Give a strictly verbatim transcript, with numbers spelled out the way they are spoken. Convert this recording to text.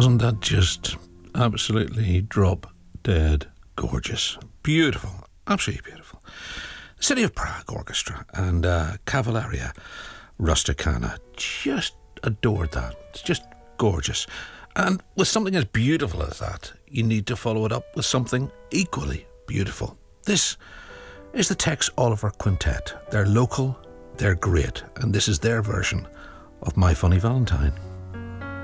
Wasn't that just absolutely drop dead gorgeous? Beautiful, absolutely beautiful. City of Prague Orchestra and uh, Cavalleria Rusticana. Just adored that. It's just gorgeous. And with something as beautiful as that, you need to follow it up with something equally beautiful. This is the Tex Oliver Quintet. They're local, they're great, and this is their version of My Funny Valentine.